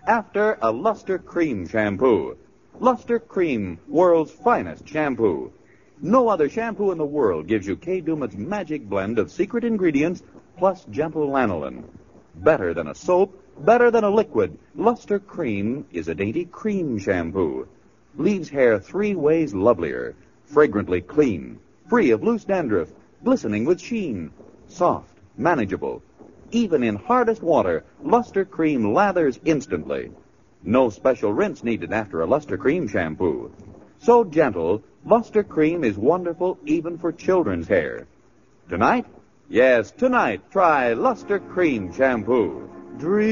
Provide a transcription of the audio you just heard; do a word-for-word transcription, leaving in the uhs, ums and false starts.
after a Luster Cream shampoo. Luster Cream, world's finest shampoo. No other shampoo in the world gives you Kay Daumit's magic blend of secret ingredients plus gentle lanolin. Better than a soap, better than a liquid, Luster Cream is a dainty cream shampoo. Leaves hair three ways lovelier, fragrantly clean, free of loose dandruff, glistening with sheen, soft, manageable. Even in hardest water, Luster Cream lathers instantly. No special rinse needed after a Luster Cream shampoo. So gentle, Luster Cream is wonderful even for children's hair. Tonight? Yes, tonight, try Luster Cream shampoo. Dream